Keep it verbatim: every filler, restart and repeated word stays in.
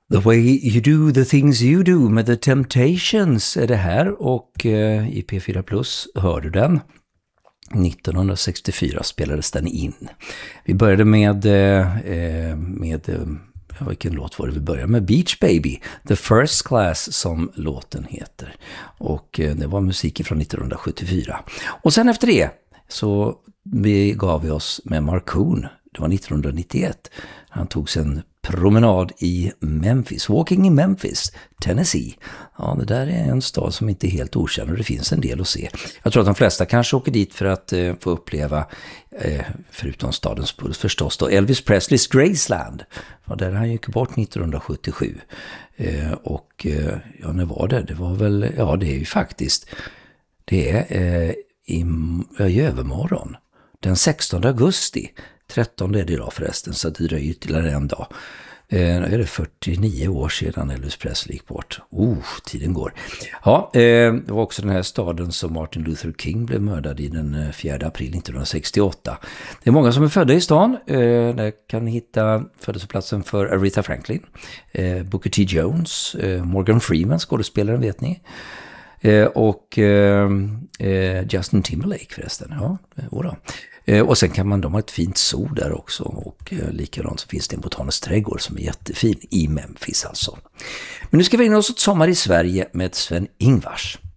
The way you do the things you do med The Temptations är det här, och eh, i P fyra Plus hör du den. nittonhundrasextiofyra spelades den in. Vi började med, eh, med eh, vilken låt var det vi började med? Beach Baby, The First Class som låten heter. Och eh, det var musik från nittonhundrasjuttiofyra. Och sen efter det så begav vi oss med Marcoon. Det var nittonhundranittioett. Han tog sig en promenad i Memphis, Walking in Memphis, Tennessee. Ja, det där är en stad som inte är helt okänd och det finns en del att se. Jag tror att de flesta kanske åker dit för att eh, få uppleva, eh, förutom stadens puls förstås, då Elvis Presleys Graceland. Ja, där han gick bort nittonhundrasjuttiosju. Eh, och eh, ja, när var det? Det var väl, ja det är ju faktiskt, det är eh, i, i övermorgon. Den sextonde augusti. trettonde är det idag förresten, så det dröjer ytterligare en dag. Eh, är det fyrtionio år sedan Elvis Presley gick bort. Oh, tiden går. Ja, eh, det var också den här staden som Martin Luther King blev mördad i den fjärde april nittonhundrasextioåtta. Det är många som är födda i stan. Eh, där kan ni hitta födelseplatsen för Aretha Franklin, eh, Booker T. Jones, eh, Morgan Freeman, skådespelaren vet ni. Eh, och eh, Justin Timberlake förresten. Ja, åra. Och sen kan man, de ha ett fint zoo där också, och likadant så finns det en botanisk trädgård som är jättefin i Memphis alltså. Men nu ska vi in oss ett sommar i Sverige med Sven Ingvars.